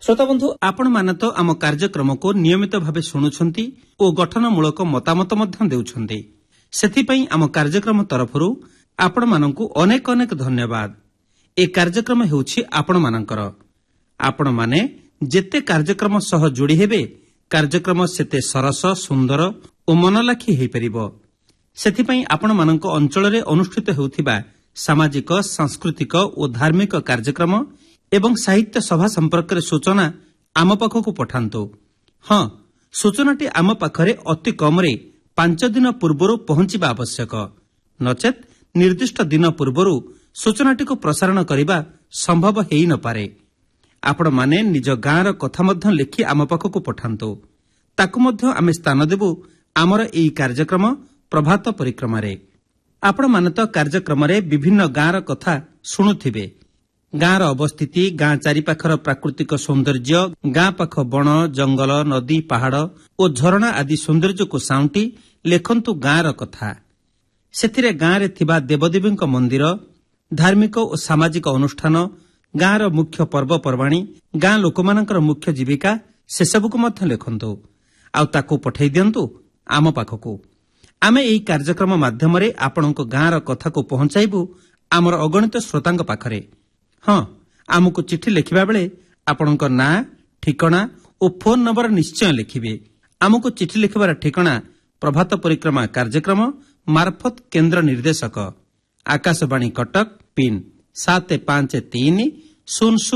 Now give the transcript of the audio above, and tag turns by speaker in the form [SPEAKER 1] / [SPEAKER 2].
[SPEAKER 1] श्रोता बंधु आपण माने तो आम कार्यक्रम को नियमित भाव शुणुंट और गठनमूलक मतामत देउछन्ति। सेथिपई आम कार्यक्रम तरफरु आपण मानकु अनेक अनेक धन्यवाद। ए कार्यक्रम हेउछि आपण मानकर। आपण माने जेते कार्यक्रम सह जोड़ी हेबे कार्यक्रम सेते सरस सुंदर और मनलाखी हेई परिबो। सेथिपई आपण मानक अंचल रे अनुष्ठित हेउथिबा सामाजिक सांस्कृतिक और धार्मिक कार्यक्रम एवं साहित्य सभा संपर्क रे सूचना आम पाखकु पठांतो। हाँ, सूचनाटी आम पाखरे अति कम रे 5 दिन पूर्वरु पहुंचीबा आवश्यक। नचेत निर्दिष्ट दिन पूर्वरु सूचनाटी को प्रसारण करिबा संभव हेई न पारे। आपण माने निज गाँर कथा मध्य लिखि आम पाखकु पठांतो। ताकु मध्य आमे स्थान देबु आमर एई कार्यक्रम प्रभात परिक्रमा रे। आपण माने तो कार्यक्रम रे विभिन्न गाँर कथा शुणुथिबे। गाँर अवस्थिति, गाँ चारिपाखर प्राकृतिक सौंदर्य, गाँ पाख बण जंगल नदी पहाड़ और झरणा आदि सौंदर्य को साउंटी लेखंतु गाँर कथा। सेथिरे गाँरे थिबा देवदेवींक मंदिर, धार्मिक और सामाजिक अनुष्ठान, गाँर मुख्य पर्वपर्वाणी, गाँ लोकमानकर मुख्य जीविका से सबको मध्य लेखंतु आउ ताकू पठाई दियंतु आम पाखकु। आमे एई कार्यक्रम माध्यम रे आपणक गाँर कथा को पहुंचाइबु आमर अगणित श्रोतांक पाखरे। हाँ, आमको चिठी लिखिबा बेले आपणक नाँ ठिकाना और फोन नंबर निश्चय लिखिबे। आमको चिठी लिखिबार ठिकाना प्रभात परिक्रमा कार्यक्रम मार्फत केंद्र निर्देशक आकाशवाणी कटक पिन 753000